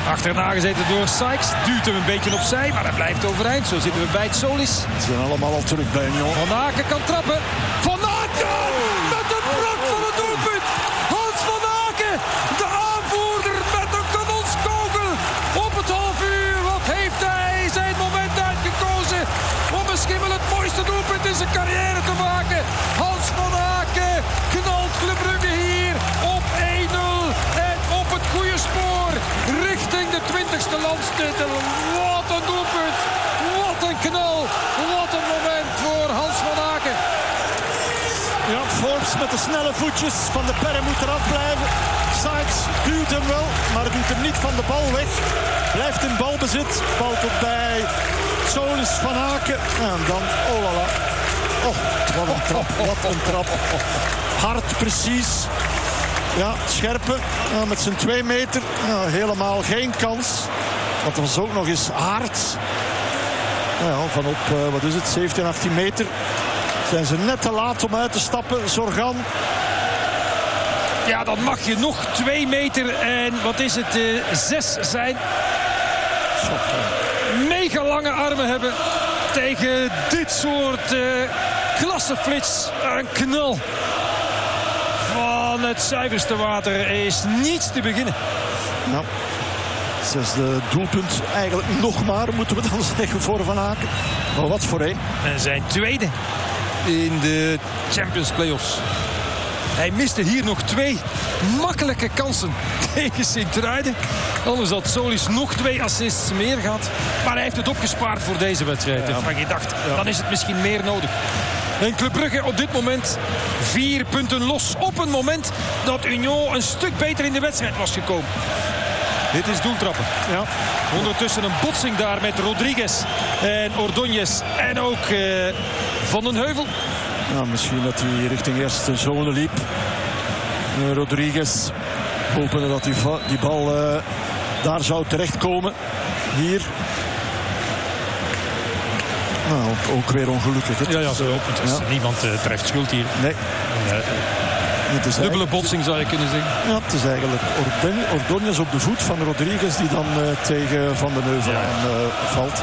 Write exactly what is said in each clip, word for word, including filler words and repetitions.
Achterna gezeten door Sykes. Duwt hem een beetje opzij, maar hij blijft overeind. Zo zitten we bij het Solis. Ze zijn allemaal al terug bij Union. Van Aken kan trappen. Van Aken! Met een brok van het doelpunt! Hans van Aken! De aanvoerder met een kanonskogel! Op het half uur, wat heeft hij zijn moment uitgekozen om misschien wel het mooiste doelpunt in zijn carrière te maken. Hans van Aken knalt Club Brugge hier op één nul. En op het goede spoor richting de twintigste landstitel. Wat een doelpunt! Wat een knal! Wat een moment voor Hans van Aken. Ja, Forbes met de snelle voetjes. Van de Perre moet eraf blijven. Sykes duwt hem wel, maar doet hem niet van de bal weg. Blijft in balbezit. Bal tot bij Solis van Aken. En dan, oh la la. Oh, wat een trap, wat een trap. Hard, precies. Ja, Scherpen ja, met zijn twee meter. Ja, helemaal geen kans. Want dat was ook nog eens hard. Ja, van op, uh, wat is het, zeventien, achttien meter. Zijn ze net te laat om uit te stappen. Zorgan. Ja, dan mag je nog twee meter en wat is het, uh, zes zijn. Mega lange armen hebben tegen dit soort uh, klasseflits. Een knal van het zuiverste water is niets te beginnen. Nou, zesde doelpunt eigenlijk nog maar, moeten we dan zeggen, voor Van Aken. Maar wat voor één. En zijn tweede in de Champions Playoffs. Hij miste hier nog twee makkelijke kansen tegen Sint-Truiden. Anders had Solis nog twee assists meer gehad. Maar hij heeft het opgespaard voor deze wedstrijd. Ja. Van je dacht, ja. Dan is het misschien meer nodig. En Club Brugge op dit moment vier punten los. Op een moment dat Union een stuk beter in de wedstrijd was gekomen. Dit is doeltrappen. Ja. Ondertussen een botsing daar met Rodriguez en Ordóñez. En ook uh, Van den Heuvel. Ja, misschien dat hij richting eerste zone liep. Uh, Rodriguez. Hopen dat die, die bal uh, daar zou terechtkomen. Hier. Nou, ook, ook weer ongelukkig. Het ja, ja, zo opent. Ja. Niemand uh, treft schuld hier. Nee. Uh, Het is dubbele botsing zou je kunnen zeggen. Ja, het is eigenlijk Ordóñez op de voet van Rodriguez die dan uh, tegen Van den Heuvel ja. aan uh, valt.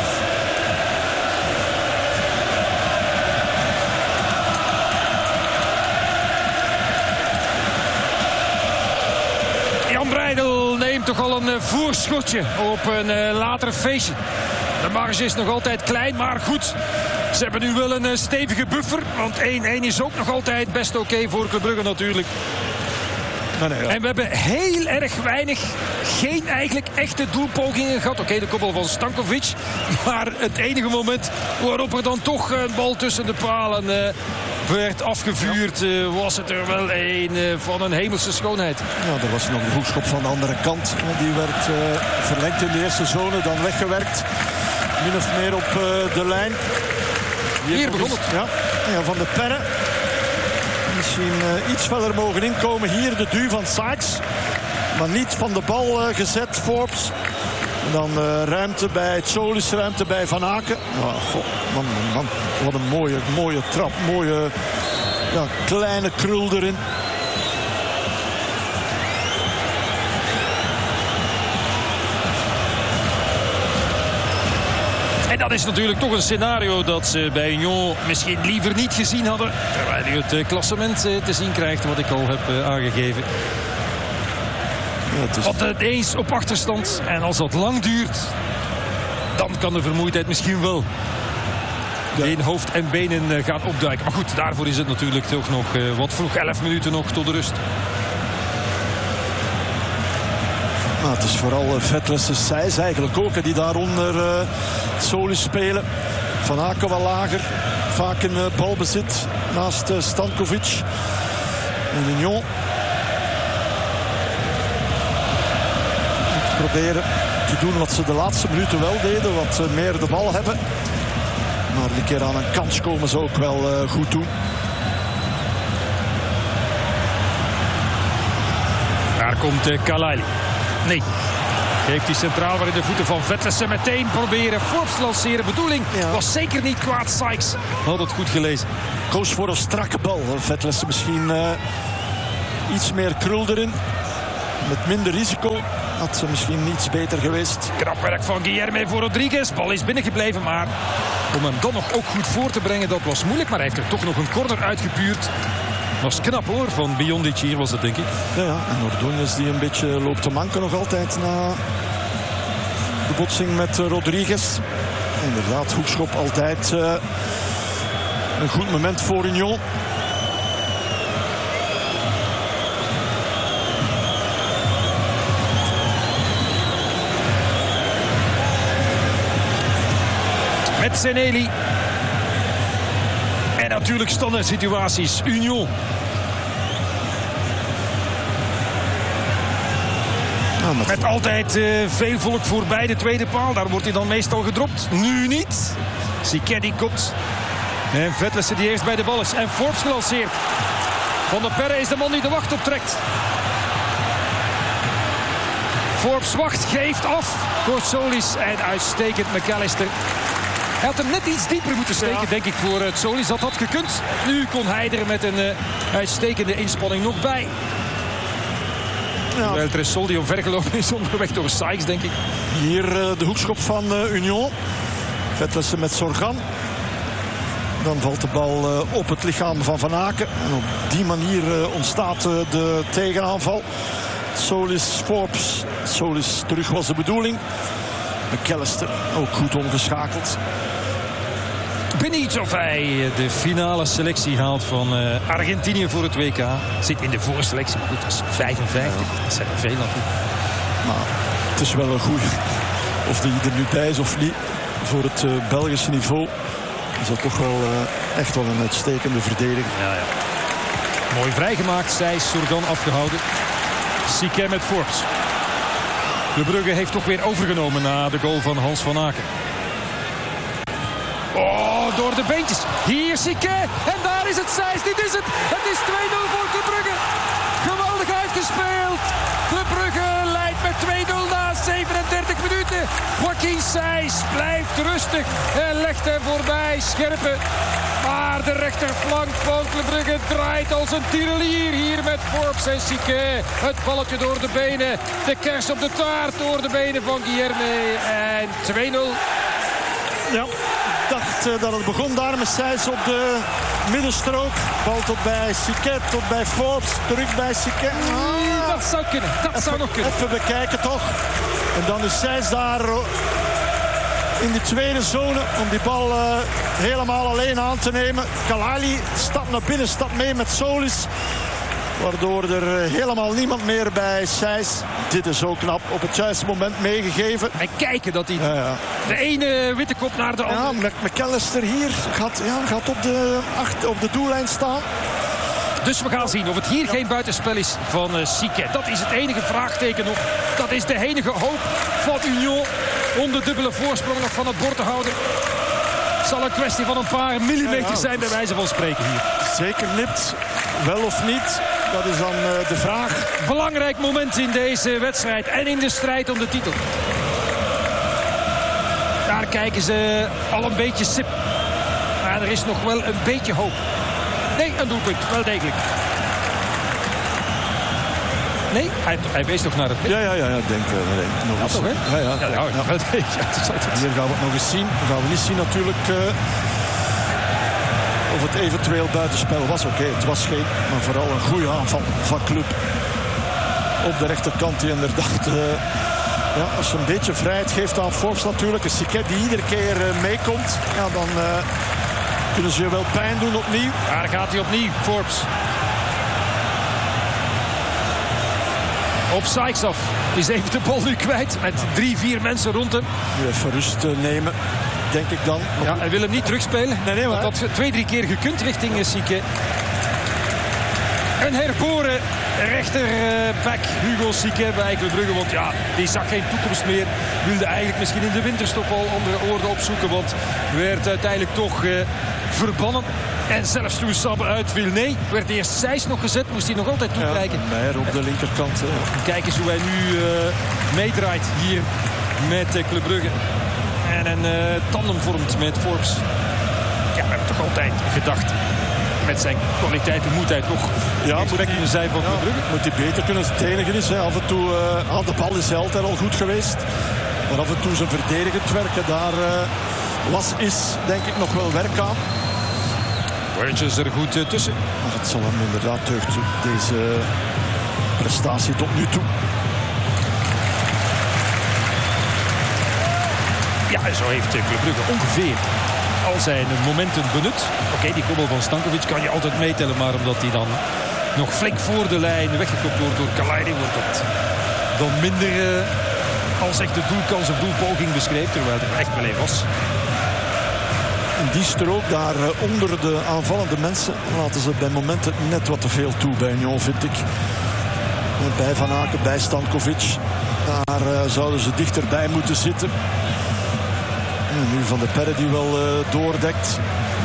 Jan Breidel neemt toch al een uh, voorschotje op een uh, later feestje. De marge is nog altijd klein, maar goed. Ze hebben nu wel een uh, stevige buffer. Want één één is ook nog altijd best oké okay voor Club Brugge natuurlijk. Nee, nee, ja. En we hebben heel erg weinig, geen eigenlijk echte doelpogingen gehad. Oké, okay, de koppel van Stankovic. Maar het enige moment waarop er dan toch een bal tussen de palen uh, werd afgevuurd, uh, was het er wel een uh, van een hemelse schoonheid. Ja, er was nog een hoekschop van de andere kant. Die werd uh, verlengd in de eerste zone, dan weggewerkt. Min of meer op uh, de lijn. Hier, Hier begon het. Ja. Ja, Van de Perre. Misschien uh, iets verder mogen inkomen. Hier de duw van Sykes. Maar niet van de bal uh, gezet, Forbes. En dan uh, ruimte bij Solis, ruimte bij Van Aken. Oh, God, man, man, wat een mooie, mooie trap. Mooie ja, kleine krul erin. En dat is natuurlijk toch een scenario dat ze bij Union misschien liever niet gezien hadden. Terwijl hij het klassement te zien krijgt, wat ik al heb aangegeven. Ja, het is... Wat eens op achterstand. En als dat lang duurt, dan kan de vermoeidheid misschien wel ja. in hoofd en benen gaan opduiken. Maar goed, daarvoor is het natuurlijk toch nog wat vroeg. elf minuten nog tot de rust. Nou, het is vooral Vetles en Sijs eigenlijk ook, die daaronder uh, Solis spelen. Van Aken wel lager. Vaak in uh, balbezit naast uh, Stankovic. En Union. Proberen te doen wat ze de laatste minuten wel deden. Wat uh, meer de bal hebben. Maar een keer aan een kans komen ze ook wel uh, goed doen. Daar komt uh, Kalaili. Nee. Geeft hij centraal waar in de voeten van Vetlessen meteen proberen Forbes te lanceren. Bedoeling ja. was zeker niet kwaad. Sykes had het goed gelezen. Koos voor een strakke bal. Vetlessen misschien uh, iets meer krul erin. Met minder risico. had misschien niets beter geweest. Knap werk van Guilherme voor Rodriguez. Bal is binnengebleven, maar om hem dan nog ook goed voor te brengen, dat was moeilijk. Maar hij heeft er toch nog een corner uitgepuurd. Was knap hoor, van Biondic hier was dat denk ik. Ja, ja. En Ordóñez die een beetje loopt te manken nog altijd na de botsing met uh, Rodriguez. Inderdaad, hoekschop altijd uh, een goed moment voor Union. Met Zeneli. En natuurlijk standaard situaties. Union. Ja, met... met altijd uh, veel volk voorbij de tweede paal. Daar wordt hij dan meestal gedropt. Nu niet. Siquet die komt. En Vetlesen die eerst bij de bal is. En Forbes gelanceerd. Van der Perre is de man die de wacht optrekt. Forbes wacht, geeft af voor Solis. En uitstekend McAllister. Hij had hem net iets dieper moeten steken, ja. denk ik, voor het Solis. Dat had gekund. Nu kon hij er met een uh, uitstekende inspanning nog bij. Ja. Terwijl Tresoldi omvergelopen is onderweg door Sykes, denk ik. Hier uh, de hoekschop van uh, Union. Vetlesen met Sorgan. Dan valt de bal uh, op het lichaam van Van Aken. En op die manier uh, ontstaat uh, de tegenaanval. Solis, Forbes. Solis terug was de bedoeling. McAllister ook goed omgeschakeld. Benieuwd of hij de finale selectie haalt van uh, Argentinië voor het W K. Zit in de voorselectie, maar goed, dat is vijfenvijftig. Ja. Dat zijn er veel natuurlijk. Maar het is wel een goeie. Of die er nu bij is of niet. Voor het uh, Belgische niveau is dat toch wel uh, echt wel een uitstekende verdediging. Ja, ja. Mooi vrijgemaakt. Zij is Sorgan afgehouden. Siquet met Forbes. De Brugge heeft toch weer overgenomen na de goal van Hans van Aken. Oh, door de beentjes. Hier Siquet. En daar is het Sijs. Dit is het. Het is twee nul voor Club Brugge. Geweldig uitgespeeld. Club Brugge leidt met twee nul na zevenendertig minuten. Joaquin Sijs blijft rustig en legt hem voorbij. Scherpe. Maar de rechterflank van Club Brugge draait als een tirelier hier met Forbes en Siquet. Het balletje door de benen. De kers op de taart door de benen van Guilherme. En twee nul. Ja, ik dacht uh, dat het begon daar met Sijs op de middenstrook. Bal tot bij Siquet, tot bij Forbes, terug bij Siquet. Ah, dat zou kunnen, dat even, zou nog kunnen. Even bekijken toch. En dan is Sijs daar in de tweede zone om die bal uh, helemaal alleen aan te nemen. Kalali stapt naar binnen, stapt mee met Solis. Waardoor er helemaal niemand meer bij Sijs. Dit is zo knap. Op het juiste moment meegegeven. En kijken dat hij ja, ja. de ene witte kop naar de andere. Ja, McAllister hier gaat, ja, gaat op, de, achter, op de doellijn staan. Dus we gaan zien of het hier geen buitenspel is van uh, Siquet. Dat is het enige vraagteken nog. Dat is de enige hoop van Union om de dubbele voorsprong nog van het bord te houden. Het zal een kwestie van een paar millimeter ja, ja. zijn bij wijze van spreken hier. Zeker nipt. Wel of niet. Dat is dan uh, de vraag. Belangrijk moment in deze wedstrijd en in de strijd om de titel. Daar kijken ze al een beetje sip. Maar er is nog wel een beetje hoop. Nee, een doelpunt. Wel degelijk. Nee, hij, hij wees toch naar het... Ja, ja, ja, ik denk uh, nee, nog ja, eens. Toch, hè? Ja, ja, ja, ja, ja. ja. Hier gaan we het nog eens zien. Dan gaan we niet zien natuurlijk... Uh, of het eventueel buitenspel was. Oké, okay, het was geen, maar vooral een goede aanval van Club. Op de rechterkant die inderdaad... Uh, ja, als je een beetje vrijheid geeft aan Forbes natuurlijk. Een Siquet die iedere keer uh, meekomt. Ja, dan uh, kunnen ze je wel pijn doen opnieuw. Daar gaat hij opnieuw, Forbes. Op Sykes af. Is even de bal nu kwijt. Met drie, vier mensen rond hem. Nu even rust uh, nemen. Denk ik dan. Ja, hij wil hem niet terugspelen. Nee, nee, maar. Dat had twee, drie keer gekund richting uh, Siquet. Een herboren rechterback Hugo Siquet bij Club Brugge. Want ja, die zag geen toekomst meer. Wilde eigenlijk misschien in de winterstop al andere oorden opzoeken. Want werd uiteindelijk toch uh, verbannen. En zelfs toen Sabbe uitviel, nee, werd eerst Sijs nog gezet. Moest hij nog altijd toekijken. Ja, Meijer op de linkerkant. Uh. Kijk eens hoe hij nu uh, meedraait hier met uh, Club Brugge. En een uh, tandem vormt met Forbes. Ja, we hebben toch altijd gedacht met zijn kwaliteiten moet hij toch Ja, respect moet kunnen zijn van Club Brugge. Moet hij beter kunnen. Het enige is, hè, af en toe uh, aan de bal is hij altijd al goed geweest. Maar af en toe zijn verdedigend werken, daar uh, was, is denk ik nog wel werk aan. Burgess er goed uh, tussen. Maar het zal hem inderdaad deugd, deze prestatie tot nu toe. Ja, en zo heeft Club Brugge ongeveer al zijn momenten benut. Oké, okay, die kobbel van Stankovic kan je altijd meetellen, maar omdat hij dan nog flink voor de lijn weggekopt wordt door Kalajdi, wordt dat dan minder uh, als echt de doelkans of doelpoging beschreven, terwijl het er echt wel een was. In die strook daar uh, onder de aanvallende mensen laten ze bij momenten net wat te veel toe bij Union, vind ik. Bij Van Aken, bij Stankovic. Daar uh, zouden ze dichterbij moeten zitten. En nu Van der Perre die wel uh, doordekt.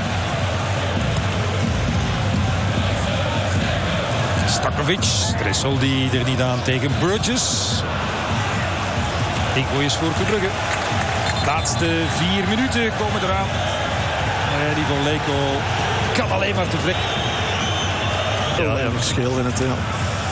Stankovic, Dressel die er niet aan tegen Burgess. Ingooi is voor Club Brugge. Laatste vier minuten komen eraan. En die van Leko kan alleen maar te vrek. Ja, ja, verschil in het. Ja.